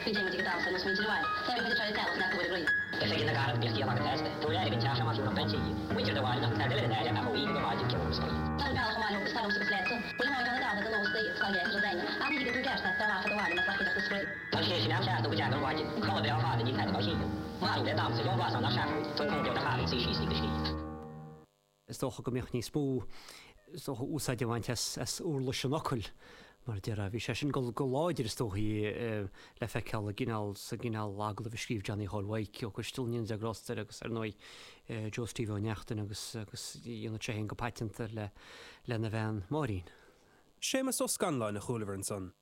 We denk ik dat ons moet je doen. Heb ik de try zelf net voor de groei. De fik in de gaten blir jag testa. Då är det inte jag som har pension. We just want to tell det där jag vill vara ju kul så. Dan kan man nog bestämma sig för slätt så. Och man kan det att låsa det ska jag så länge. Att det du gärna ska vara för då var det med att det spray. Han ser sina kära och jag var ju. Kommer det att ha det i fältet av hit. Var det dans jag var såna chef. Så kommer det att ha sig sig sig. Stocha go mbeoch níos mó stocha úsáide bhaint as úrla sinocul mar de a bhí sé sin go láidir tóí le feiceall a gginál sa gginál agla bh scríb Johnny Hallwake ó go stilníonn a grostar agus ar nói Joe Steve O'Neachtain agus dhéana sé go patenta le na bhean marín. Séamas ó scanláin na Chúlaivear an son.